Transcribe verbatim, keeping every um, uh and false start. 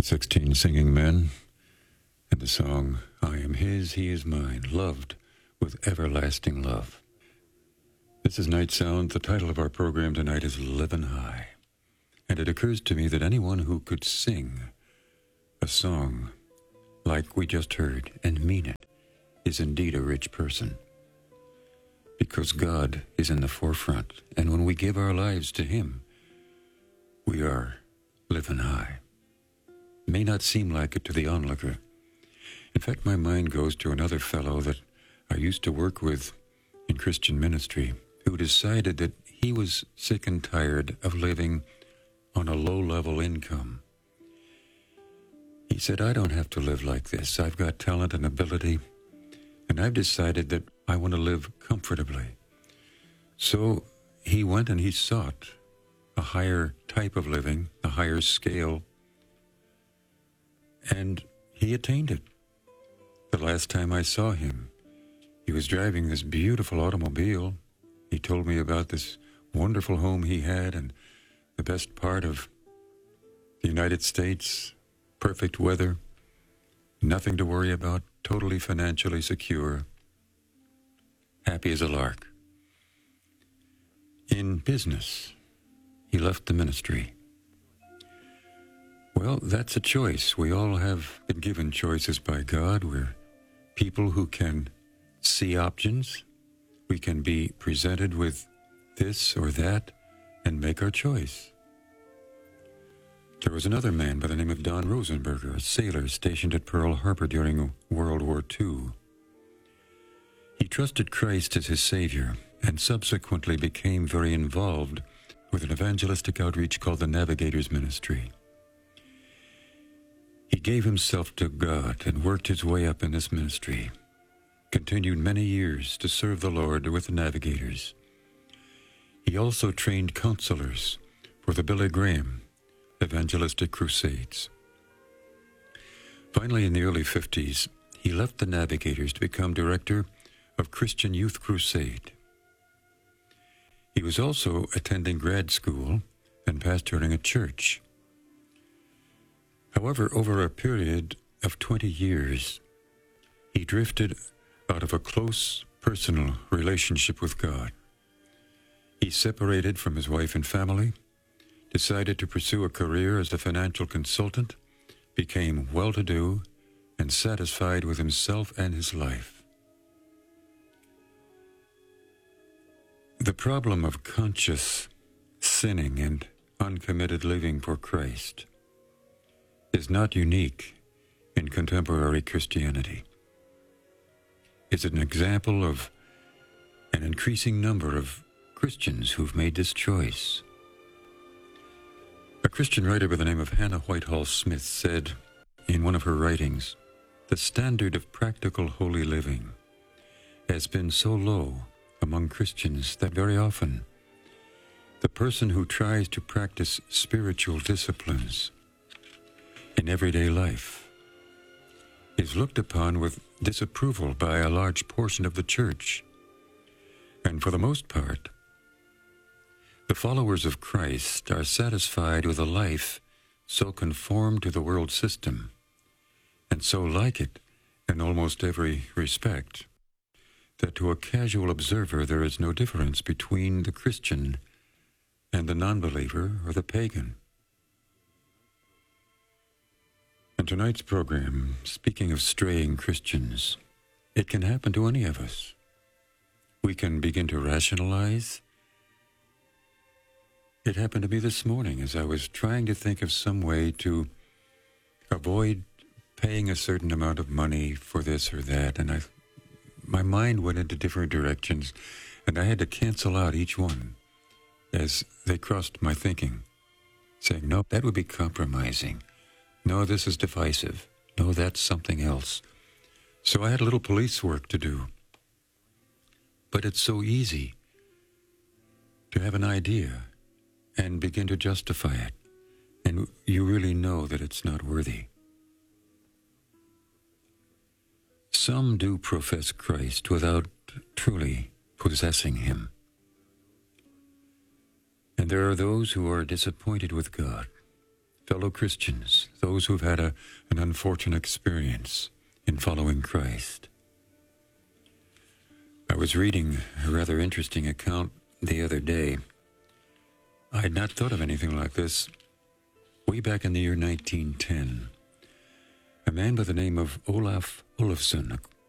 Sixteen singing men, and the song, I am his, he is mine, loved with everlasting love. This is Night Sound. The title of our program tonight is Livin' High. And it occurs to me that anyone who could sing a song like we just heard and mean it is indeed a rich person. Because God is in the forefront, and when we give our lives to Him, we are living high. May not seem like it to the onlooker. In fact, my mind goes to another fellow that I used to work with in Christian ministry who decided that he was sick and tired of living on a low-level income. He said, I don't have to live like this. I've got talent and ability, and I've decided that I want to live comfortably. So he went and he sought a higher type of living, a higher scale, and he attained it. The last time I saw him, he was driving this beautiful automobile. He told me about this wonderful home he had and the best part of the United States, perfect weather, nothing to worry about, totally financially secure, happy as a lark. In business, he left the ministry. Well, that's a choice. We all have been given choices by God. We're people who can see options. We can be presented with this or that and make our choice. There was another man by the name of Don Rosenberger, a sailor stationed at Pearl Harbor during World War Two. He trusted Christ as his Savior and subsequently became very involved with an evangelistic outreach called the Navigators Ministry. He gave himself to God and worked his way up in this ministry, continued many years to serve the Lord with the Navigators. He also trained counselors for the Billy Graham evangelistic crusades. Finally, in the early fifties, he left the Navigators to become director of Christian Youth Crusade. He was also attending grad school and pastoring a church. However, over a period of twenty years, he drifted out of a close personal relationship with God. He separated from his wife and family, decided to pursue a career as a financial consultant, became well-to-do, and satisfied with himself and his life. The problem of conscious sinning and uncommitted living for Christ is not unique in contemporary Christianity. It's an example of an increasing number of Christians who've made this choice. A Christian writer by the name of Hannah Whitehall Smith said in one of her writings, the standard of practical holy living has been so low among Christians that very often the person who tries to practice spiritual disciplines in everyday life is looked upon with disapproval by a large portion of the church. And for the most part, the followers of Christ are satisfied with a life so conformed to the world system and so like it in almost every respect that to a casual observer there is no difference between the Christian and the non-believer or the pagan. In tonight's program, speaking of straying Christians, it can happen to any of us. We can begin to rationalize. It happened to me this morning as I was trying to think of some way to avoid paying a certain amount of money for this or that, and I, my mind went into different directions, and I had to cancel out each one as they crossed my thinking, saying, no, that would be compromising. No, this is divisive. No, that's something else. So I had a little police work to do. But it's so easy to have an idea and begin to justify it, and you really know that it's not worthy. Some do profess Christ without truly possessing Him. And there are those who are disappointed with God, fellow Christians, those who've had a, an unfortunate experience in following Christ. I was reading a rather interesting account the other day. I had not thought of anything like this. Way back in the year nineteen ten, a man by the name of Olaf Olafsson,